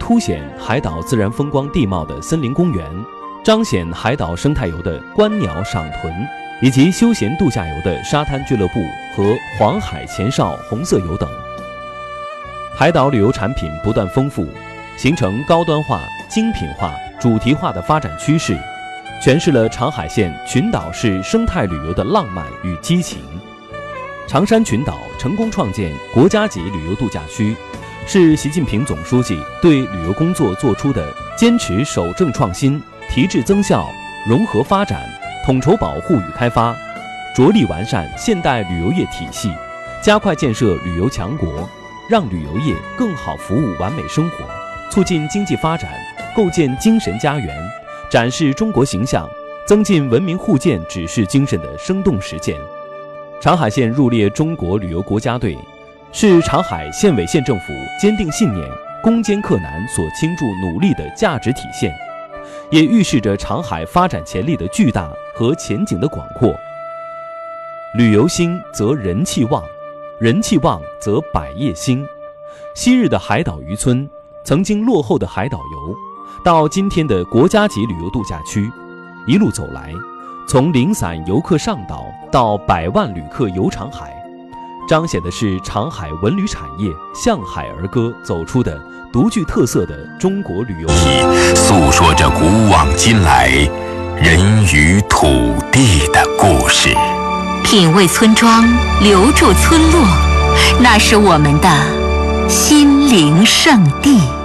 凸显海岛自然风光地貌的森林公园，彰显海岛生态游的观鸟赏豚，以及休闲度假游的沙滩俱乐部和黄海前哨红色游等。海岛旅游产品不断丰富，形成高端化、精品化、主题化的发展趋势，诠释了长海县群岛式生态旅游的浪漫与激情。长山群岛成功创建国家级旅游度假区，是习近平总书记对旅游工作作出的坚持守正创新、提质增效、融合发展、统筹保护与开发，着力完善现代旅游业体系，加快建设旅游强国，让旅游业更好服务完美生活，促进经济发展，构建精神家园，展示中国形象，增进文明互鉴指示精神的生动实践。长海县入列中国旅游国家队，是长海县委县政府坚定信念、攻坚克难所倾注努力的价值体现，也预示着长海发展潜力的巨大和前景的广阔。旅游兴则人气旺，人气旺则百业兴。昔日的海岛渔村，曾经落后的海岛游，到今天的国家级旅游度假区，一路走来，从零散游客上岛到100万旅客游长海，彰显的是长海文旅产业向海而歌走出的独具特色的中国旅游， 诉说着古往今来人与土地的故事。 品味村庄，留住村落，那是我们的心灵圣地。